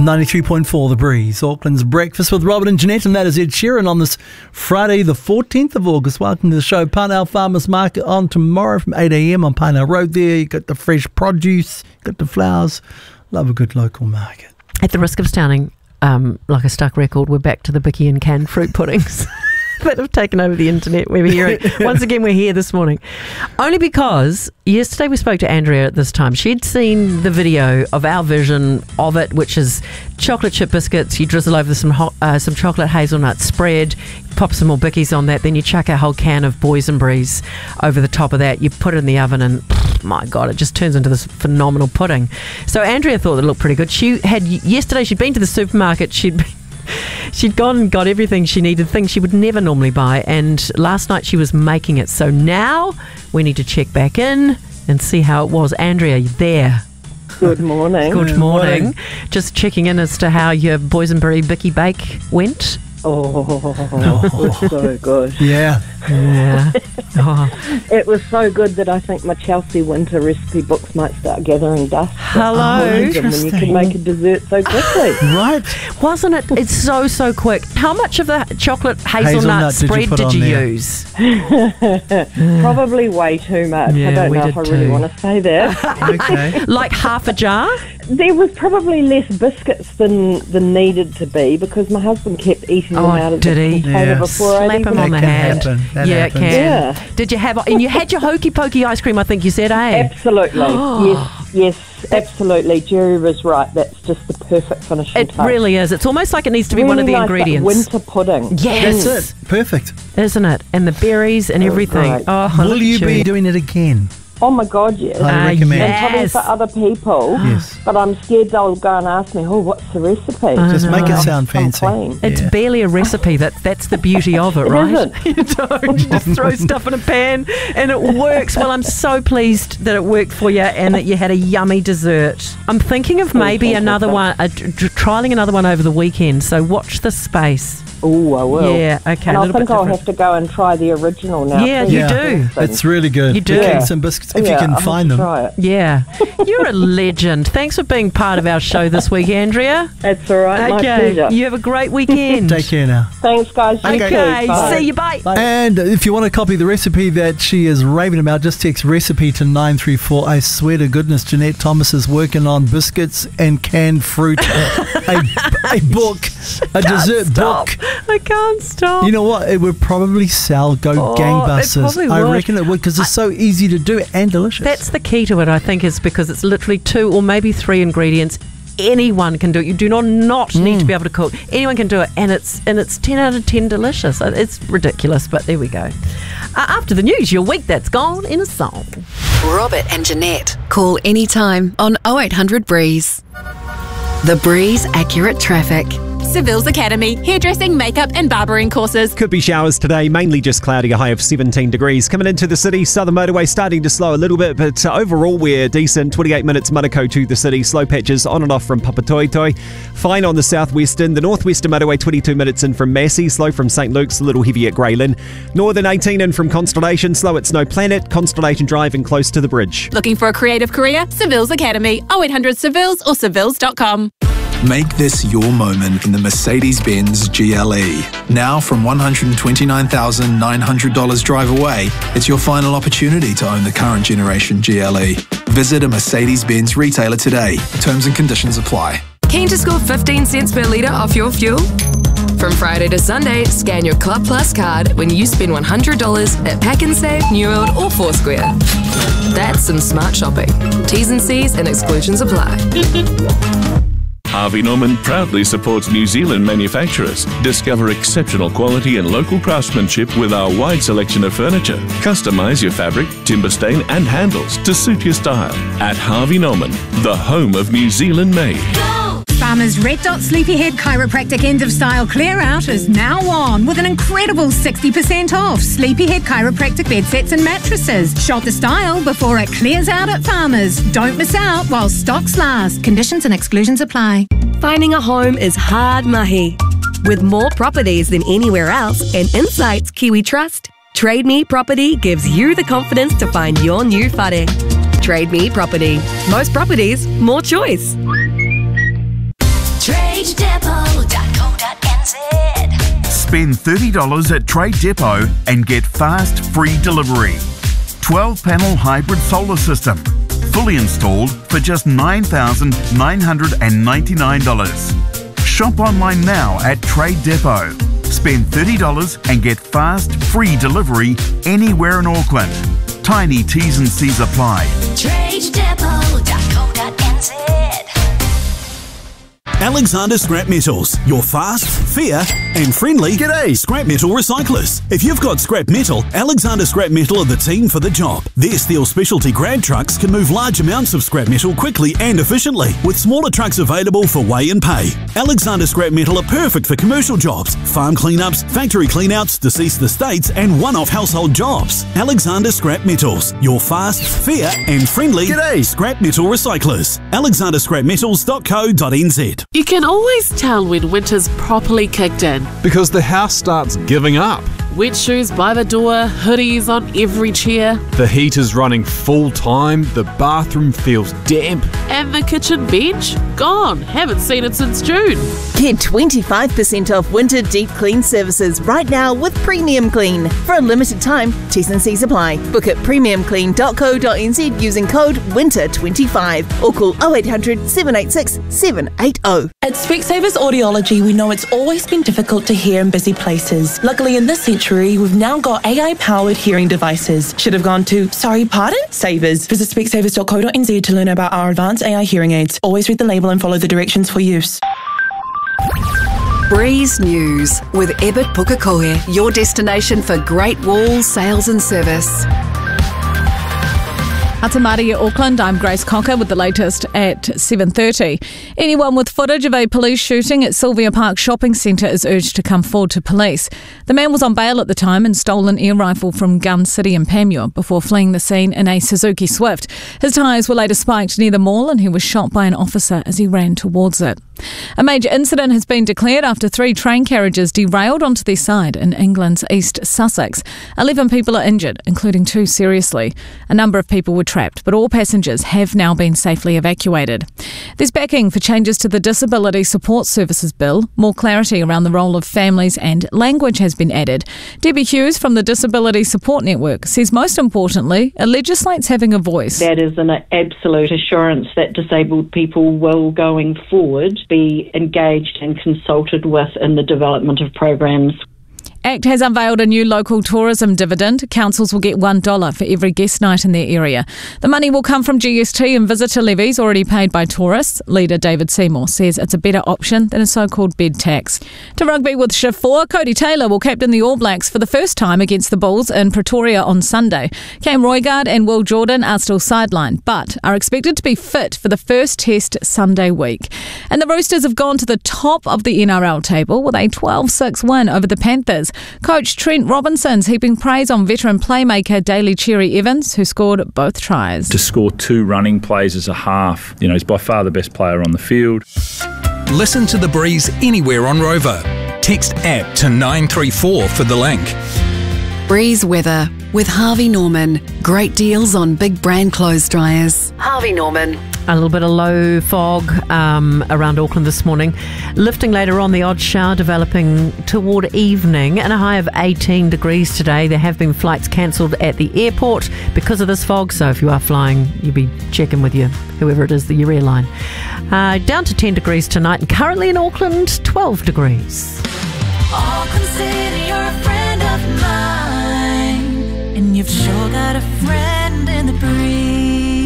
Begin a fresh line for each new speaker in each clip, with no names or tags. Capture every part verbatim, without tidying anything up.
ninety-three point four The Breeze, Auckland's Breakfast with Robert and Jeanette, and that is Ed Sheeran on this Friday the fourteenth of August. Welcome to the show. Parnell Farmers Market on tomorrow from eight a.m. on Parnell Road there. You got the fresh produce, got the flowers. Love a good local market.
At the risk of sounding um, like a stuck record, we're back to the Bicky and canned fruit puddings that have taken over the internet. We're hearing once again. We're here this morning, only because yesterday we spoke to Andrea at this time. She'd seen the video of our version of it, which is chocolate chip biscuits. You drizzle over some hot, uh, some chocolate hazelnut spread, pop some more Bickies on that, then you chuck a whole can of boysenberries over the top of that. You put it in the oven, and pff, my God, it just turns into this phenomenal pudding. So Andrea thought it looked pretty good. She had yesterday. She'd been to the supermarket. She'd been She'd gone and got everything she needed, things she would never normally buy, and last night she was making it. So now we need to check back in and see how it was. Andrea, you there?
Good morning.
Good
Good
morning.
morning.
Just checking in as to how your boysenberry Bicky bake went.
Oh, it was so good.
Yeah.
Yeah. Oh.
It was so good that I think my Chelsea winter recipe books might start gathering dust.
Hello.
Imagine when you can make a dessert so quickly.
Right.
Wasn't it? It's so, so quick. How much of the chocolate hazelnut,
Hazelnut did you
spread
put
did
on
you,
there?
use?
Probably way too much.
Yeah,
I don't
we
know
did
if I really
too.
want to say that.
Okay.
Like half a jar?
There was probably less biscuits than, than needed to be because my husband kept eating them
Oh,
out of
did
the
he?
container
Yeah.
before I
Slap
even
him on the
That can
hand.
happen. That
yeah,
happens.
it can.
Yeah.
Did you have? And you had your hokey pokey ice cream, I think you said, eh?
Absolutely. yes, yes, absolutely. Jerry was right. That's just the perfect finishing
It
touch.
really is. It's almost like it needs to be
really
one of the
nice,
ingredients.
Like winter pudding.
Yes.
That's it. Perfect.
Isn't it? And the berries and
Oh,
everything.
right.
Oh,
Will
look
you
at
be doing it again?
Oh my God, yes.
I
Ah,
recommend.
And probably
yes.
for other people.
Yes.
But I'm scared they'll go and ask me, oh, what's the recipe?
Just make it
know.
sound
Come
fancy.
clean.
It's
Yeah.
barely a recipe. That that's the beauty of it,
It
right?
isn't.
You don't. You just throw stuff in a pan and it works. Well, I'm so pleased that it worked for you and that you had a yummy dessert. I'm thinking of maybe
thank you,
another
thank
one, uh, t- t- trialing another one over the weekend. So watch this space.
Oh, I will.
Yeah, okay.
And
a
I
little
think
bit
I'll
different.
have to go and try the original now.
Yeah,
too.
you
Yeah.
do.
It's really good.
You do.
The
Yeah.
cakes and biscuits, if
Yeah,
you can
I'll have
find
to
them.
Try it.
Yeah. You're a legend. Thanks for being part of our show this week, Andrea.
That's all right. My
Okay.
pleasure.
You have a great weekend.
Take care now.
Thanks, guys. You
Okay.
too.
Okay.
Bye.
See you. Bye.
And if you want to copy the recipe that she is raving about, just text recipe to nine three four. I swear to goodness, Jeanette Thomas is working on biscuits and canned fruit. a, a book, a dessert
Stop.
book.
I can't stop.
You know what? It would probably sell, go
Oh, it
gangbusters.
probably
I
would.
reckon it would because it's so easy to do and delicious.
That's the key to it, I think, is because it's literally two or maybe three ingredients. Anyone can do it. You do not not need to be able to cook. Anyone can do it, and it's and it's ten out of ten delicious. It's ridiculous, but there we go. Uh, after the news, your week that's gone in a song.
Robert and Jeanette. Call anytime on oh eight hundred Breeze. The Breeze Accurate Traffic.
Seville's Academy, hairdressing, makeup and barbering courses.
Could be showers today, mainly just cloudy, a high of seventeen degrees. Coming into the city, Southern Motorway starting to slow a little bit, but uh, overall we're decent. twenty-eight minutes Manukau to the city, slow patches on and off from Papatoetoe. Fine on the southwestern. The northwestern motorway, twenty-two minutes in from Massey, slow from St Luke's, a little heavy at Greylin. Northern eighteen in from Constellation, slow at Snow Planet, Constellation Drive and close to the bridge.
Looking for a creative career? Seville's Academy, oh eight hundred Sevilles or sevilles dot com.
Make this your moment in the Mercedes-Benz G L E. Now from one hundred twenty-nine thousand nine hundred dollars drive away, it's your final opportunity to own the current generation G L E. Visit a Mercedes-Benz retailer today. Terms and conditions apply.
Keen to score fifteen cents per litre off your fuel? From Friday to Sunday, scan your Club Plus card when you spend one hundred dollars at Pack and Save, New World or Foursquare. That's some smart shopping. T's and C's and exclusions apply.
Harvey Norman proudly supports New Zealand manufacturers. Discover exceptional quality and local craftsmanship with our wide selection of furniture. Customize your fabric, timber stain and handles to suit your style. At Harvey Norman, the home of New Zealand made.
Farmers Red Dot Sleepyhead Chiropractic End of Style Clear Out is now on with an incredible sixty percent off Sleepyhead Chiropractic bed sets and mattresses. Shop the style before it clears out at Farmers. Don't miss out while stocks last. Conditions and exclusions apply.
Finding a home is hard mahi. With more properties than anywhere else and insights Kiwi trust, Trade Me Property gives you the confidence to find your new whare. Trade Me Property. Most properties, more choice.
trade depot dot co dot n z.
Spend thirty dollars at Trade Depot and get fast, free delivery. twelve panel hybrid solar system. Fully installed for just nine thousand nine hundred ninety-nine dollars. Shop online now at Trade Depot. Spend thirty dollars and get fast, free delivery anywhere in Auckland. Tiny T's and C's apply.
trade depot dot co dot n z.
Alexander Scrap Metals, your fast, fair and friendly G'day scrap metal recyclers. If you've got scrap metal, Alexander Scrap Metal are the team for the job. Their steel specialty grab trucks can move large amounts of scrap metal quickly and efficiently, with smaller trucks available for weigh and pay. Alexander Scrap Metal are perfect for commercial jobs, farm cleanups, factory cleanouts, deceased estates and one-off household jobs. Alexander Scrap Metals, your fast, fair and friendly G'day scrap metal recyclers. alexander scrap metals dot co dot n z.
You can always tell when winter's properly kicked in.
Because the house starts giving up.
Wet shoes by the door, hoodies on every chair.
The heater's running full time, the bathroom feels damp.
And the kitchen bench? Gone. Haven't seen it since June.
Get twenty-five percent off winter deep clean services right now with Premium Clean. For a limited time, T's and C's apply. Book at premium clean dot co dot n z using code winter twenty-five or call oh eight hundred, seven eight six, seven eight oh.
At Specsavers Audiology, we know it's always been difficult to hear in busy places. Luckily, in this century, we've now got A I-powered hearing devices. Should have gone to, sorry, pardon? Savers. Visit specsavers dot co dot n z to learn about our advanced A I hearing aids. Always read the label and follow the directions for use.
Breeze News with Ebert Pukekohe, your destination for great wall sales and service.
Atamari, Auckland. I'm Grace Cocker with the latest at seven thirty. Anyone with footage of a police shooting at Sylvia Park Shopping Centre is urged to come forward to police. The man was on bail at the time and stole an air rifle from Gun City in Panmure before fleeing the scene in a Suzuki Swift. His tyres were later spiked near the mall and he was shot by an officer as he ran towards it. A major incident has been declared after three train carriages derailed onto their side in England's East Sussex. Eleven people are injured, including two seriously. A number of people were trapped, but all passengers have now been safely evacuated. There's backing for changes to the Disability Support Services Bill. More clarity around the role of families and language has been added. Debbie Hughes from the Disability Support Network says most importantly, it legislates having a voice.
That is an absolute assurance that disabled people will, going forward, be engaged and consulted with in the development of programs.
ACT has unveiled a new local tourism dividend. Councils will get one dollar for every guest night in their area. The money will come from G S T and visitor levies already paid by tourists. Leader David Seymour says it's a better option than a so-called bed tax. To rugby with Shift four, Cody Taylor will captain the All Blacks for the first time against the Bulls in Pretoria on Sunday. Cam Roigard and Will Jordan are still sidelined, but are expected to be fit for the first test Sunday week. And the Roosters have gone to the top of the N R L table with a twelve six win over the Panthers. Coach Trent Robinson's heaping praise on veteran playmaker Daly Cherry Evans, who scored both tries.
To score two running plays as a half, you know, he's by far the best player on the field.
Listen to The Breeze anywhere on Rover. Text app to nine three four for the link.
Breeze weather with Harvey Norman. Great deals on big brand clothes dryers. Harvey Norman.
A little bit of low fog um, around Auckland this morning. Lifting later on, the odd shower developing toward evening and a high of eighteen degrees today. There have been flights cancelled at the airport because of this fog. So if you are flying, you'll be checking with your whoever it is, the your airline. Uh, down to ten degrees tonight and currently in Auckland, twelve degrees.
Auckland City, you're a friend of mine, and you've sure got a friend in the breeze.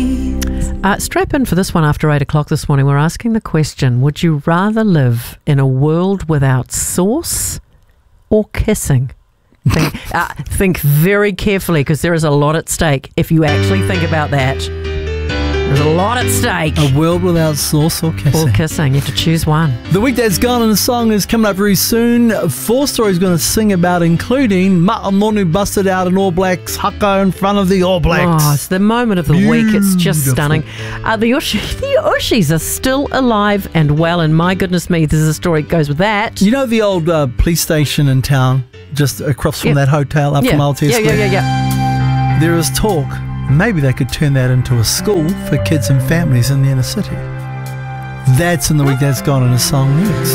Uh, strap in for this one after eight o'clock this morning. We're asking the question, would you rather live in a world without sauce or kissing? Think, uh, think very carefully because there is a lot at stake if you actually think about that. There's a lot at stake.
A world without sauce or kissing.
Or kissing. You have to choose one.
The week that's gone and the song is coming up very soon. Four stories going to sing about, including Ma'amonu busted out an All Blacks haka in front of the All Blacks.
Oh, it's the moment of the Beautiful. week. It's just stunning. Uh, the, Ushi, the Ushis are still alive and well, and my goodness me, there's a story that goes with that.
You know the old uh, police station in town, just across from yep. that hotel up
yeah.
from Aotea
yeah,
Square?
Yeah, yeah, yeah.
There is talk. Maybe they could turn that into a school for kids and families in the inner city. That's in the week that's gone in a song next.